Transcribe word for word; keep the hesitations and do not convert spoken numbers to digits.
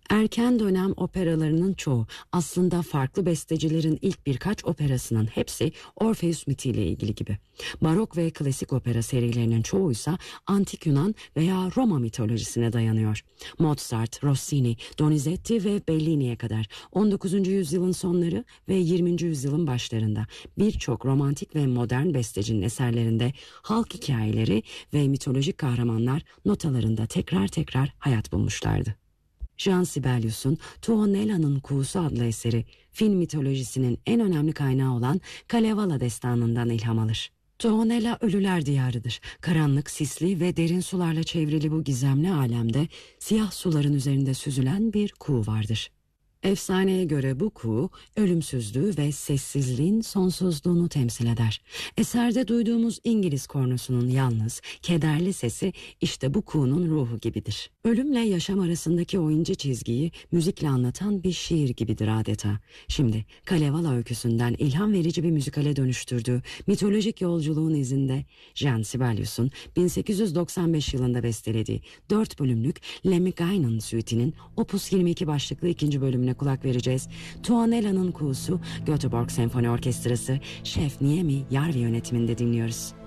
Erken dönem operalarının çoğu aslında farklı bestecilerin ilk birkaç operasının hepsi Orpheus mitiyle ilgili gibi. Barok ve klasik opera serilerinin çoğuysa antik Yunan veya Roma mitolojisine dayanıyor. Mozart, Rossini, Donizetti ve Bellini'ye kadar on dokuzuncu yüzyılın sonları ve yirminci yüzyılın başlarında birçok romantik ve modern bestecinin eserlerinde halk hikayeleri ve mitolojik kahramanlar notalarında tekrar tekrar hayat bulmuşlardı. Jean Sibelius'un Tuonela'nın Kuğusu adlı eseri Fin mitolojisinin en önemli kaynağı olan Kalevala destanından ilham alır. Tuonela ölüler diyarıdır. Karanlık, sisli ve derin sularla çevrili bu gizemli alemde siyah suların üzerinde süzülen bir kuğu vardır. Efsaneye göre bu kuğu ölümsüzlüğü ve sessizliğin sonsuzluğunu temsil eder. Eserde duyduğumuz İngiliz kornosunun yalnız, kederli sesi işte bu kuğunun ruhu gibidir. Ölümle yaşam arasındaki o ince çizgiyi müzikle anlatan bir şiir gibidir adeta. Şimdi Kalevala öyküsünden ilham verici bir müzikale dönüştürdüğü mitolojik yolculuğun izinde Jean Sibelius'un bin sekiz yüz doksan beş yılında bestelediği dört bölümlük Lemminkäinen Suite'nin Opus yirmi iki başlıklı ikinci bölümüne kulak vereceğiz. Tuonela'nın Kuğusu, Göteborg Senfoni Orkestrası, Şef Niemi Järvi yönetiminde dinliyoruz.